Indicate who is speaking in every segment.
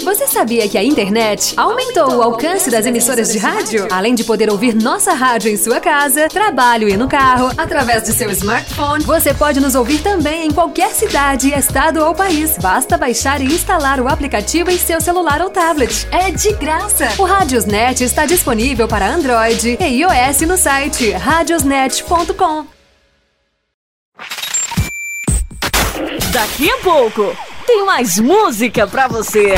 Speaker 1: Você sabia que a internet aumentou o alcance das emissoras de rádio? Além de poder ouvir nossa rádio em sua casa, trabalho e no carro, através de seu smartphone, você pode nos ouvir também em qualquer cidade, estado ou país. Basta baixar e instalar o aplicativo em seu celular ou tablet. É de graça! O Radiosnet está disponível para Android e iOS no site radiosnet.com.
Speaker 2: Daqui a pouco tem mais música pra você.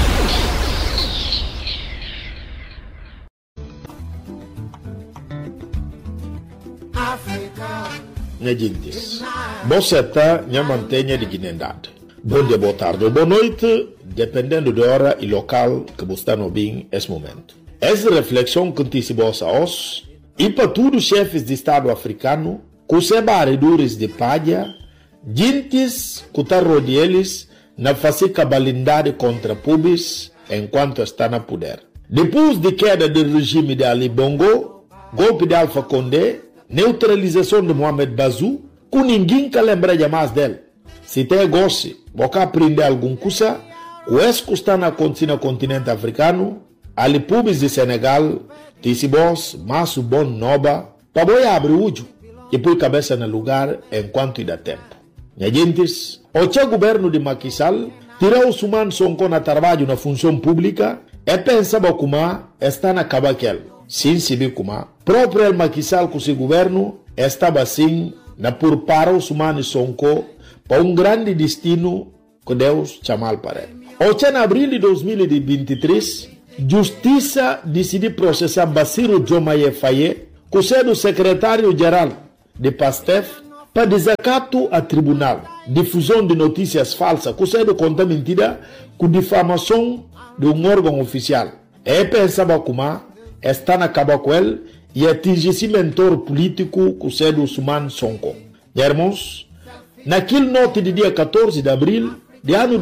Speaker 3: Minha gente, você está na mantenha de dignidade. Bom dia, boa tarde ou boa noite, dependendo da hora e local que você está no bem nesse momento. Essa reflexão que te bossa hoje e para todos os chefes de Estado africano, com os barredores de palha, gentes que estão rodeados na fazer cabalidade contra pubis enquanto está na poder. Depois de queda do regime de Ali Bongo, golpe de Alpha Condé, neutralização de Mohamed Bazoum, que ninguém que lembra mais dele. Se tem gosto, você aprender alguma coisa, o que está acontecendo no continente africano, ali pubis de Senegal, Tissibos, Masso Bon Noba, para boi abrir o olho e pôr cabeça no lugar enquanto dá tempo. Minha gente, o governo de Macky Sall tirou o Suman Sonko na trabalho na função pública e pensava como está na cabaquel. Sim, se vê como próprio Macky Sall com seu governo estava assim na por para o Suman Sonko para grande destino que Deus chamou para ele. Em abril de 2023, Justiça decidiu processar Bassirou Diomaye Faye, que é o secretário-geral de PASTEF, para desacato a tribunal, difusão de notícias falsas, que é conta mentira, com difamação de órgão oficial. E pensava como está na caba com ele e atingir esse mentor político, que é o Ousmane Sonko. Irmãos, naquele noite de dia 14 de abril de ano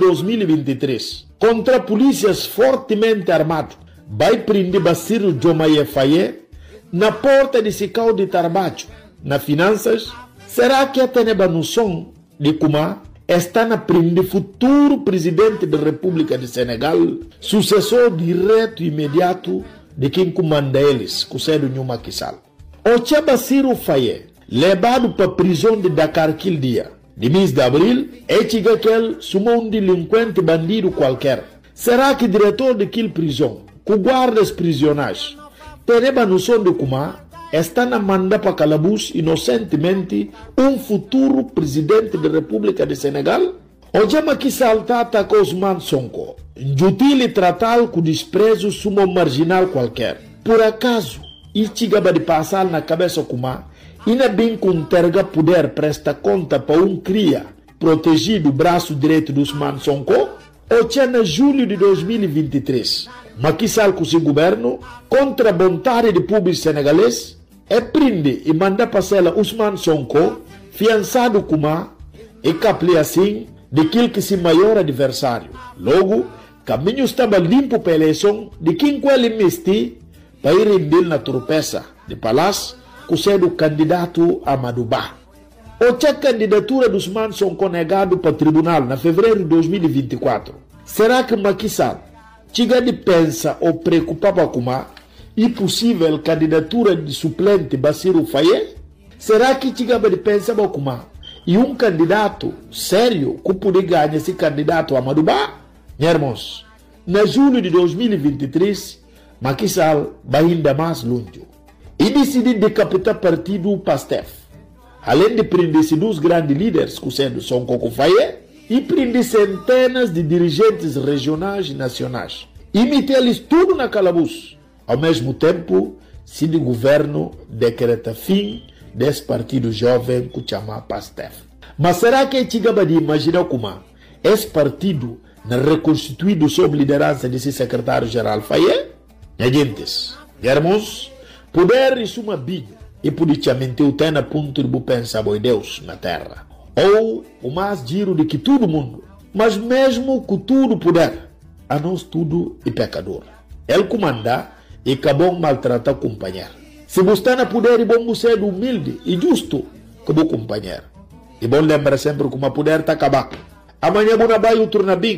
Speaker 3: 2023, contra polícias fortemente armados, vai prender Bassirou Diomaye Faye na porta de Sicau de Tarbacho, na finanças. Será que tem a noção de como está na prender futuro presidente da República de Senegal, sucessor direto e imediato de quem comanda eles, que é o Macky Sall? O Bassirou Faye, levado para a prisão de Dakar aquele dia, de mês de abril, é que ele sumou delinquente bandido qualquer. Será que o diretor daquela prisão, que guarda os prisioneiros, tem a noção de como está na manda para calabouço inocentemente futuro presidente da República de Senegal? O Macky Sall atacou Ousmane Sonko, injutil e tratá-lo com desprezo sumo marginal qualquer. Por acaso, isto de passar na cabeça como ainda bem que terga poder presta conta para cria protegido o braço direito de Ousmane Sonko? Ou em julho de 2023, Macky Sall com seu governo, contra a vontade de público senegalês, prende e manda passar Ousmane Sonko, fiançado como e capli assim daquele que se maior adversário. Logo, caminho estava limpo para a eleição de quem ele investi para ir render na tropeça de palácio, que é o candidato Amadou Ba. A candidatura de Ousmane Sonko negado para o tribunal na fevereiro de 2024. Será que Macky Sall chega de pensa ou preocupava com e possível candidatura de suplente Bassirou Faye? Será que chega de pensa com e candidato sério que poderia ganhar esse candidato Amadou Ba? Irmãos, na julho de 2023, Macky Sall vai ainda mais longe e decidiu decapitar o partido PASTEF. Além de prender dois grandes líderes, que são Sonko Faye, e prender centenas de dirigentes regionais e nacionais. E meter-lhes tudo na calabouço. Ao mesmo tempo, se o governo decreta fim desse partido jovem que chama PASTEF. Mas será que é chegava de imaginar como esse partido não reconstituído sob liderança desse secretário-geral Faye? Gentes, irmãos, poder isso uma bilha e politicamente o tem a ponto de pensar em Deus na terra. Ou o mais giro de que todo mundo, mas mesmo com tudo poder, a nós tudo é pecador. Ele comanda e acabou maltratar o companheiro. Se você está na poder, é bom você ser humilde e justo como companheiro. E bom lembrar sempre que o poder está acabado. Amanhã você vai o turno bem,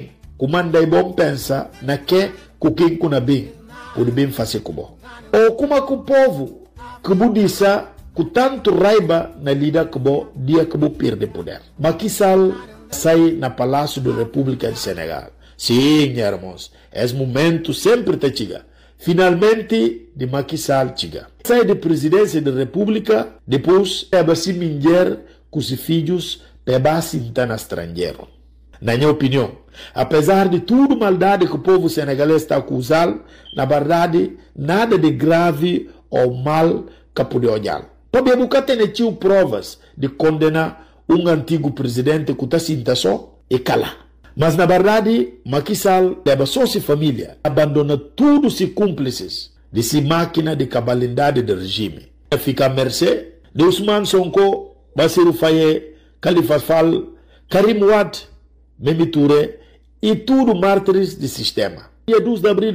Speaker 3: comanda e bom pensa na que quem kuna bem pode bem fazer como. Ou como que o povo que budissa com tanto raiva na lida que bo dia que bo perde poder. Macky Sall sai na Palácio da República de Senegal. Sim, irmãos, esse momento sempre te chega. Finalmente, de Macky Sall chega. Sai da presidência da República, depois é se minger com os filhos para se entrar no estrangeiro. Na minha opinião, apesar de tudo maldade que o povo senegalês está acusando, na verdade, nada de grave ou mal que pode olhar. Porque nunca tem tido provas de condenar um antigo presidente que está sinta só e cala. Mas na verdade, Macky Sall leva só sua família, abandona tudo os cúmplices de sua máquina de cabalidade do regime. Fica à mercê de Ousmane Sonko, Bassirou Faye, Khalifa Sall, Karim Wade, Mimi Touré e tudo mártires do sistema. Dia 12 de abril de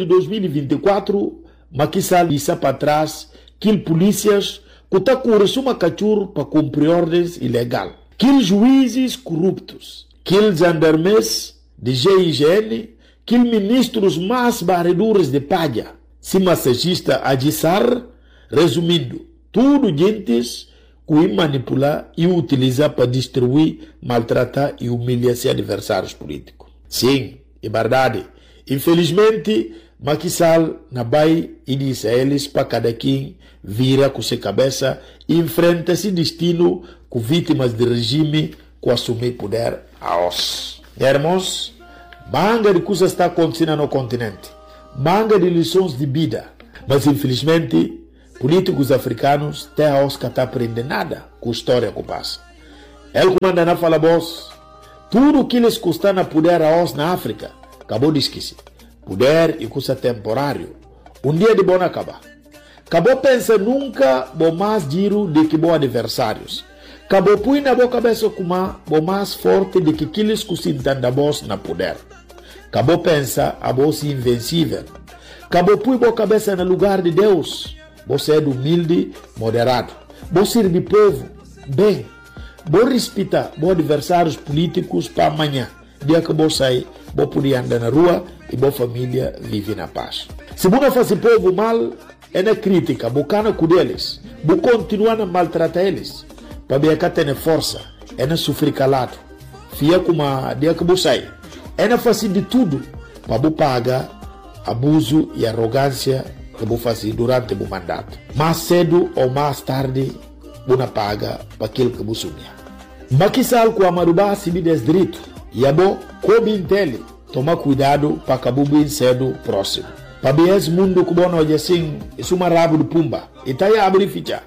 Speaker 3: 2024, Macky Sall disse para trás que polícias que está com uma cachorro para cumprir ordens ilegais. Que juízes corruptos, que gendarmes de GIGN, que ministros mais barredores de palha, se massagista Adissar, resumindo, tudo gentes que manipular e utilizar para destruir, maltratar e humilhar seus adversários políticos. Sim, é verdade. Infelizmente, Macky Sall na vai e diz a eles para cada quem vira com sua cabeça e enfrenta esse destino com vítimas do regime que assumir poder a os. Irmãos, manga de coisas está acontecendo no continente, manga de lições de vida, mas infelizmente políticos africanos têm a os que não aprendem nada com a história que passa. Ele comanda na fala boss, tudo que eles custam a poder a os na África, acabou de esquecer. Poder e custa temporário. Dia de bom acabar. Acabou pensa nunca bom mais giro de que bom adversários. Acabou põe na boa cabeça como bom mais forte de que aqueles que se entendem boss na poder. Acabou pensa a boss invencível. Acabou põe boa cabeça no lugar de Deus. Você é humilde, moderado. Você serve povo, bem. Você respeita bom adversários políticos para amanhã. Dia que você sair, você poder andar na rua e boa família vive na paz. Se você faz povo mal, é na crítica, bocana com eles, você continua a maltratar eles, para ver que tem força, é na sofrer calado, fia como a dia que você sai, é na fazer de tudo, para você pagar abuso e arrogância que você faz durante o mandato. Mais cedo ou mais tarde, você paga para aquilo que você sonha. Macky Sall com a Marubá se me desdireito, e a bom, como entende, toma cuidado para que bem cedo próximo. Para ver esse mundo que bom hoje assim, isso é uma rabo de pumba. E tá aí a abrir ficha.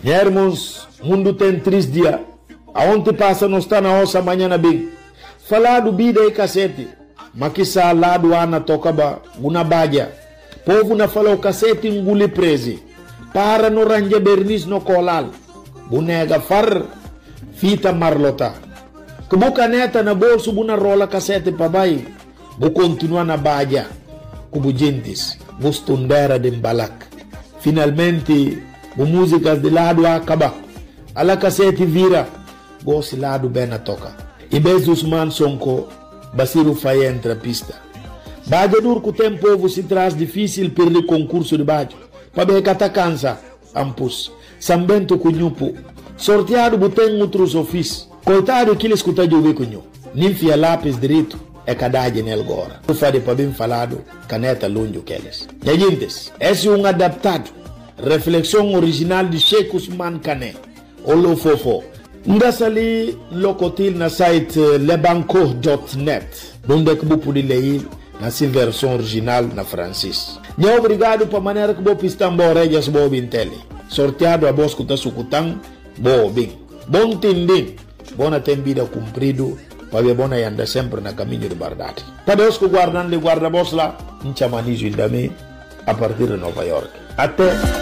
Speaker 3: Irmãos, o mundo tem 3 dias. Aonde passa não está na ossa amanhã na bem. Falar do vida e cacete. Macky Sall lá do Ana tocaba, uma badia. Povo na fala o cacete engole prese. Para no ranja bernis no colal. Bonega far, fita marlota. Que boca neta na bolso, buna rola cacete para baixo. Vou continuar na badia, como gentes, vou estudar de embalak. Finalmente, vou músicas de lado a acabar. A la cassete vira, vou se lado bem na toca. E vez Ousmane Sonko, Bassirou Faye entra a pista. Badia duro que o tempo se traz difícil perder concurso de badia. Para ver que tá cansa, ampus. Sambento cunhupo. Sorteado botem outros ofícios. Coitado que ele escuta de ouvir cunhu. Ninfia lápis direito. É cadade nele agora. Eu falei para bem falado, caneta longe que eles. Gente, esse é adaptado. Reflexão original de Sheikh Ousmane Kane. Olo fofo. Ndas ali locotil na site lebanco.net. Onde é que você pode ler na sua versão original na francês. Não obrigado para a maneira que você pista regias boa bintele. Sorteado a voz que está sucutando, boa bem. Bom tendem. Bona tem vida cumprido. Para ver bona anda sempre na caminho de verdade. Para Deus que guardando de guarda-voz lá, em chamanizo ainda a partir de Nova York. Até